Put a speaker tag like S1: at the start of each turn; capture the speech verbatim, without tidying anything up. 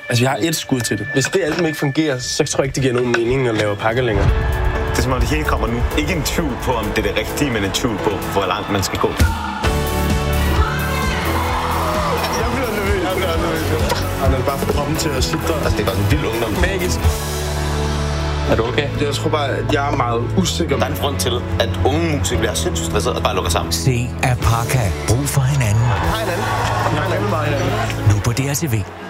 S1: Altså, jeg har et skud til det. Hvis det album ikke fungerer, så tror jeg ikke, det giver nogen mening at lave pakker længere.
S2: Det er som om, det hele kommer nu. Ikke en tvivl på, om det er det rigtige, men en tvivl på, hvor langt man skal gå.
S1: Jeg bliver nervøs. Jeg bliver nervøs. Han er bare for kroppen til at sidde der.
S2: Altså, det er bare en vild ungdom.
S1: Magisk.
S2: Er du okay?
S1: Jeg tror bare, at jeg er meget usikker.
S2: Der er en grund til, at unge musikere bliver sindssygt stresset og bare lukker sammen.
S3: Se Apaka. Brug for hinanden.
S1: Hej hinanden. Hej hinanden.
S3: Nu på D R T V.